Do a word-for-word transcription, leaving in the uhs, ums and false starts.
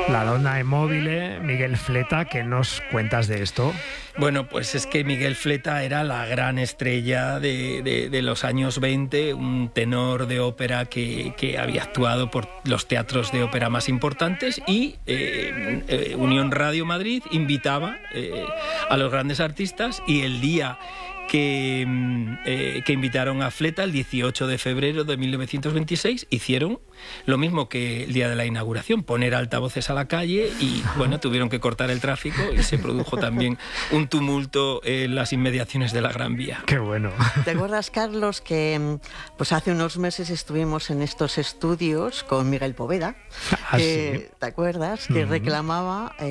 La donna è mobile, Miguel Fleta, ¿qué nos cuentas de esto? Bueno, pues es que Miguel Fleta era la gran estrella de, de, de los años veinte, un tenor de ópera que, que había actuado por los teatros de ópera más importantes y eh, eh, Unión Radio Madrid invitaba eh, a los grandes artistas y el día que, eh, que invitaron a Fleta, el dieciocho de febrero de mil novecientos veintiséis, hicieron lo mismo que el día de la inauguración, poner altavoces a la calle y, bueno, tuvieron que cortar el tráfico y se produjo también un tumulto en las inmediaciones de la Gran Vía. ¡Qué bueno! ¿Te acuerdas, Carlos, que pues hace unos meses estuvimos en estos estudios con Miguel Poveda? ¿Ah, que, sí? ¿Te acuerdas? Que Mm. reclamaba... Eh,